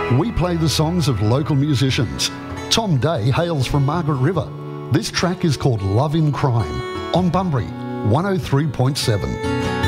We play the songs of local musicians. Tom Day hails from Margaret River. This track is called Love in Crime on Bunbury 103.7.